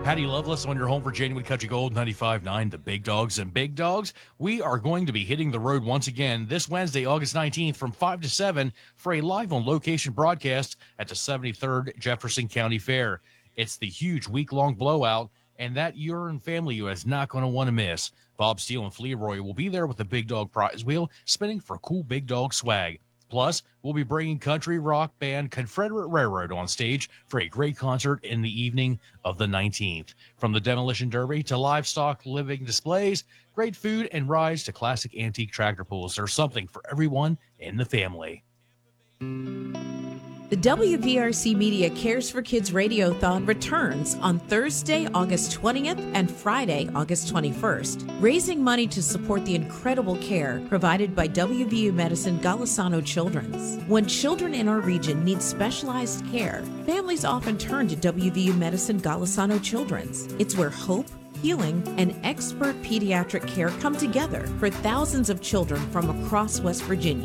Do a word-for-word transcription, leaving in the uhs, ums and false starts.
Patty Loveless on your home for Genuine Country Gold ninety-five point nine, the Big Dogs and Big Dogs. We are going to be hitting the road once again this Wednesday, August nineteenth from five to seven for a live on location broadcast at the seventy-third Jefferson County Fair. It's the huge week-long blowout, and that you're and family you is not going to want to miss. Bob Steele and Fleroy will be there with the Big Dog prize wheel, spinning for cool Big Dog swag. Plus, we'll be bringing country rock band Confederate Railroad on stage for a great concert in the evening of the nineteenth. From the Demolition Derby to livestock living displays, great food and rides to classic antique tractor pulls, there's something for everyone in the family. The W V R C Media Cares for Kids Radiothon returns on Thursday, August twentieth and Friday, August twenty-first, raising money to support the incredible care provided by W V U Medicine Golisano Children's. When children in our region need specialized care, families often turn to W V U Medicine Golisano Children's. It's where hope, healing, and expert pediatric care come together for thousands of children from across West Virginia.